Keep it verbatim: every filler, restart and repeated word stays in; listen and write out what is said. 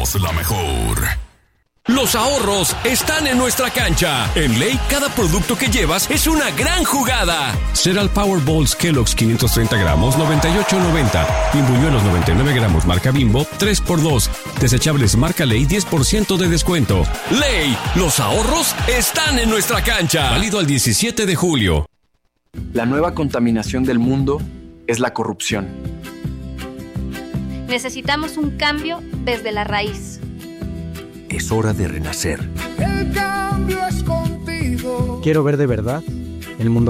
somos la mejor. Los ahorros están en nuestra cancha. En Ley, cada producto que llevas es una gran jugada. Cereal Powerballs Kellogg's quinientos treinta gramos, noventa y ocho noventa. Bimbuñuelos noventa y nueve gramos, marca Bimbo, tres por dos. Desechables marca Ley, diez por ciento de descuento. Ley, los ahorros están en nuestra cancha. Válido al diecisiete de julio. La nueva contaminación del mundo es la corrupción. Necesitamos un cambio desde la raíz. Es hora de renacer. El cambio es contigo. Quiero ver de verdad el mundo